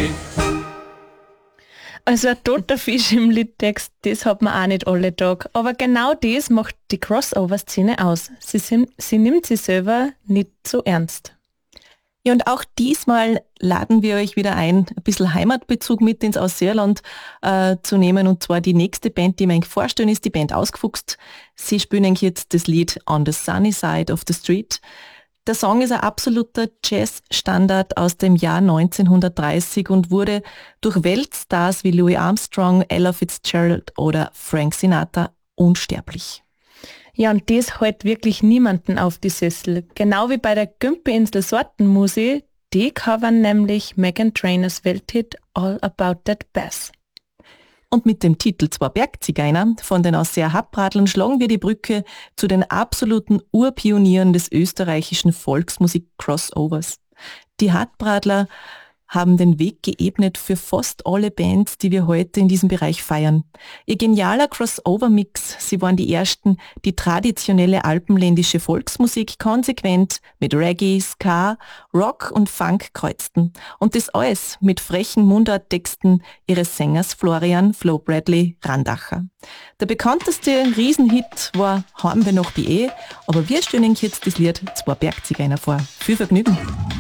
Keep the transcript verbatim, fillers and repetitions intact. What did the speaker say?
Also ein toter Fisch im Liedtext, das hat man auch nicht alle Tag. Aber genau das macht die Crossover-Szene aus. Sie, sind, sie nimmt sich selber nicht so ernst. Ja, und auch diesmal laden wir euch wieder ein, ein bisschen Heimatbezug mit ins Ausseerland äh, zu nehmen. Und zwar die nächste Band, die wir euch vorstellen, ist die Band Ausgefuchst. Sie spielen euch jetzt das Lied On the Sunny Side of the Street. Der Song ist ein absoluter Jazz-Standard aus dem Jahr neunzehnhundertdreißig und wurde durch Weltstars wie Louis Armstrong, Ella Fitzgerald oder Frank Sinatra unsterblich. Ja, und das hält wirklich niemanden auf die Sessel. Genau wie bei der Gümpel-Insel Sortenmusi, die covern nämlich Meghan Trainors Welthit All About That Bass. Und mit dem Titel Zwei Bergzigeuner von den Ausseer Happradln schlagen wir die Brücke zu den absoluten Urpionieren des österreichischen Volksmusik-Crossovers. Die Happradler haben den Weg geebnet für fast alle Bands, die wir heute in diesem Bereich feiern. Ihr genialer Crossover-Mix, sie waren die ersten, die traditionelle alpenländische Volksmusik konsequent mit Reggae, Ska, Rock und Funk kreuzten. Und das alles mit frechen Mundarttexten ihres Sängers Florian Flo Bradley Randacher. Der bekannteste Riesenhit war Heim wir noch bei eh, aber wir stellen jetzt das Lied Zwei Bergzigeuner vor. Viel Vergnügen!